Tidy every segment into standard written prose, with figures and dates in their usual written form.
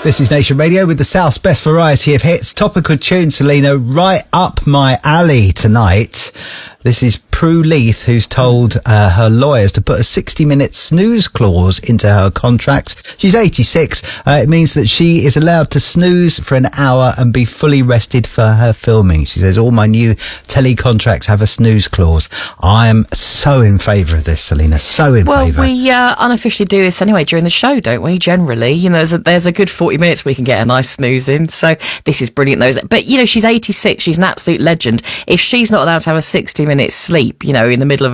This is Nation Radio with the South's best variety of hits. Topical tune, Selena, right up my alley tonight. This is Prue Leith, who's told her lawyers to put a 60-minute snooze clause into her contract. She's 86. It means that she is allowed to snooze for an hour and be fully rested for her filming. She says, all my new telly contracts have a snooze clause. I am so in favour of this, Selena, so in favour. Well, we unofficially do this anyway during the show, don't we, generally? You know, there's a good 40 minutes we can get a nice snooze in, so this is brilliant. But, you know, she's 86, she's an absolute legend. If she's not allowed to have a 60-minute sleep, you know, in the middle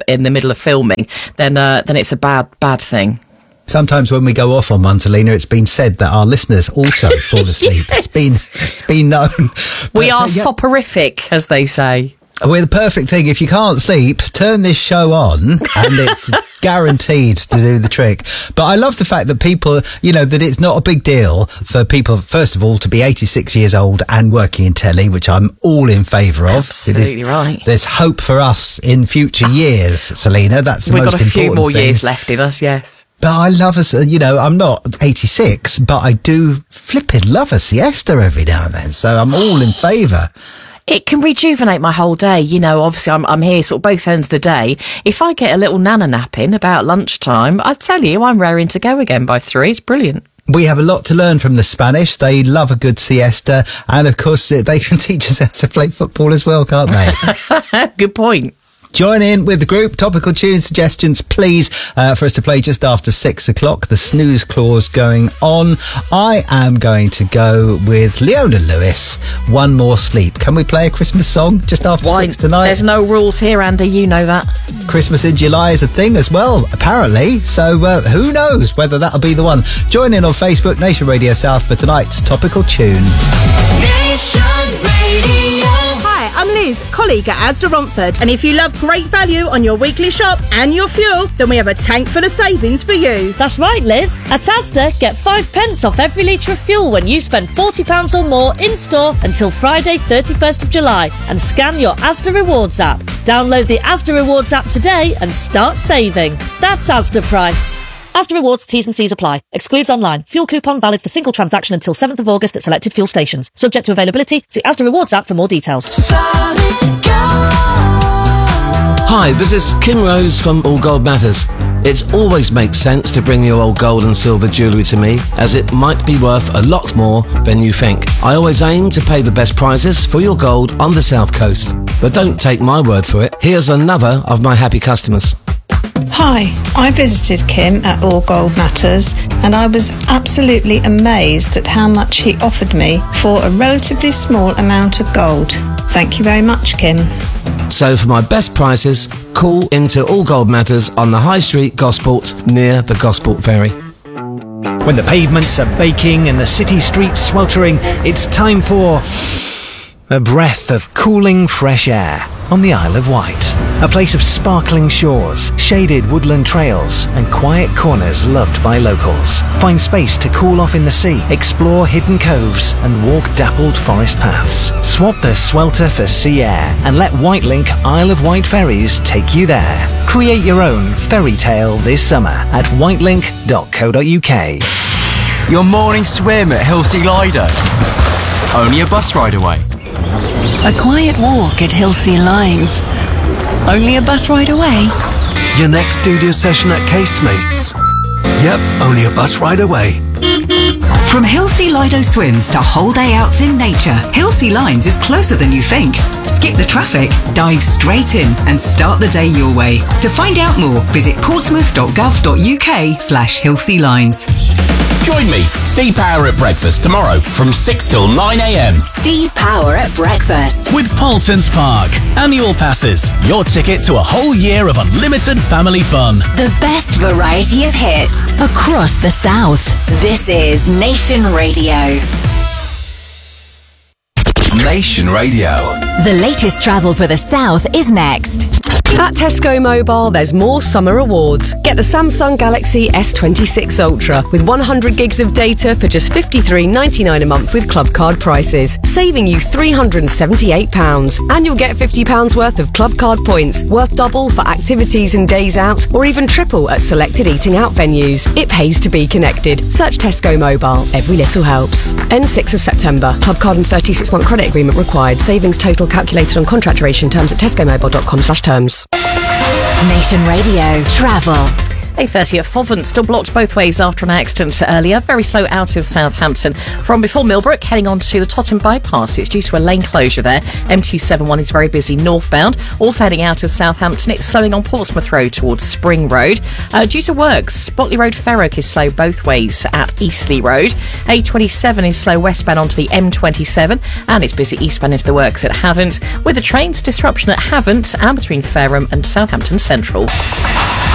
of filming, then it's a bad thing. Sometimes when we go off on one, Selena, it's been said that our listeners also fall asleep. Yes. It's been known. We are soporific, as they say. We're the perfect thing. If you can't sleep, turn this show on and it's guaranteed to do the trick. But I love the fact that people, you know, that it's not a big deal for people, first of all, to be 86 years old and working in telly, which I'm all in favour of. Absolutely right. There's hope for us in future years, Selena. That's the most important thing. We've got a few more years left in us, yes. But I love us, you know, I'm not 86, but I do flipping love a siesta every now and then. So I'm all in favour. It can rejuvenate my whole day. You know, obviously I'm here sort of both ends of the day. If I get a little nana nap in about lunchtime, I tell you, I'm raring to go again by 3. It's brilliant. We have a lot to learn from the Spanish. They love a good siesta. And of course, they can teach us how to play football as well, can't they? Good point. Join in with the group. Topical tune suggestions, please, for us to play just after 6 o'clock. The snooze clause going on. I am going to go with Leona Lewis, One More Sleep. Can we play a Christmas song just after 6 tonight? There's no rules here, Andy. You know that. Christmas in July is a thing as well, apparently. So who knows whether that'll be the one. Join in on Facebook, Nation Radio South, for tonight's Topical Tune. Nation Radio. Hi, I'm Liz, colleague at Asda Romford, and if you love great value on your weekly shop and your fuel, then we have a tank full of savings for you. That's right, Liz. At Asda, get 5 pence off every litre of fuel when you spend £40 or more in store until Friday 31st of July and scan your Asda Rewards app. Download the Asda Rewards app today and start saving. That's Asda Price. Asda Rewards, T's and C's apply. Excludes online. Fuel coupon valid for single transaction until 7th of August at selected fuel stations. Subject to availability. See Asda Rewards app for more details. Hi, this is Kim Rose from All Gold Matters. It always makes sense to bring your old gold and silver jewellery to me, as it might be worth a lot more than you think. I always aim to pay the best prices for your gold on the South Coast. But don't take my word for it. Here's another of my happy customers. Hi, I visited Kim at All Gold Matters and I was absolutely amazed at how much he offered me for a relatively small amount of gold. Thank you very much, Kim. So for my best prices, call into All Gold Matters on the High Street, Gosport, near the Gosport Ferry. When the pavements are baking and the city streets sweltering, it's time for a breath of cooling fresh air on the Isle of Wight. A place of sparkling shores, shaded woodland trails and quiet corners loved by locals. Find space to cool off in the sea, explore hidden coves and walk dappled forest paths. Swap the swelter for sea air and let Whitelink Isle of Wight ferries take you there. Create your own fairy tale this summer at whitelink.co.uk. Your morning swim at Hilsea Lido. Only a bus ride away. A quiet walk at Hilsea Lines. Only a bus ride away. Your next studio session at Casemates. Yep, only a bus ride away. From Hilsea Lido swims to whole day outs in nature, Hilsea Lines is closer than you think. Skip the traffic, dive straight in and start the day your way. To find out more, visit portsmouth.gov.uk/Hilsea Lines. Join me, Steve Power at breakfast tomorrow from 6 till 9 a.m. Steve Power at breakfast. With Paultons Park. Annual passes. Your ticket to a whole year of unlimited family fun. The best variety of hits across the South. This is Nation Radio. Nation Radio. The latest travel for the South is next. At Tesco Mobile, there's more summer rewards. Get the Samsung Galaxy S26 Ultra with 100 gigs of data for just $53.99 a month with Club Card prices, saving you £378. And you'll get £50 worth of Club Card points, worth double for activities and days out, or even triple at selected eating out venues. It pays to be connected. Search Tesco Mobile. Every little helps. End 6th of September. Club Card and 36-month credit agreement required. Savings total calculated on contract duration. Terms at tescomobile.com/terms. Nation Radio Travel. A30 at Fovant, still blocked both ways after an accident earlier. Very slow out of Southampton. From before Millbrook, heading on to the Totton Bypass. It's due to a lane closure there. M271 is very busy northbound. Also heading out of Southampton, it's slowing on Portsmouth Road towards Spring Road. Due to works, Botley Road Ferrock is slow both ways at Eastleigh Road. A27 is slow westbound onto the M27, and it's busy eastbound into the works at Havant, with the trains disruption at Havant and between Fareham and Southampton Central.